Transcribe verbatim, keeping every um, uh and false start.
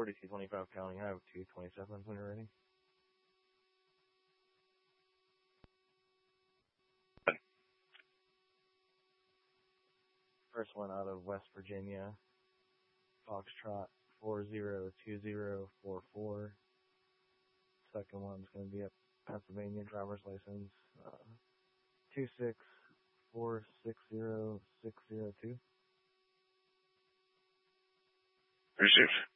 forty-two twenty-five counting. I have two twenty-sevens when you're ready. First one out of West Virginia, Foxtrot four zero two zero four four. Second one's going to be a Pennsylvania driver's license, uh, two six four six zero six zero two. Received.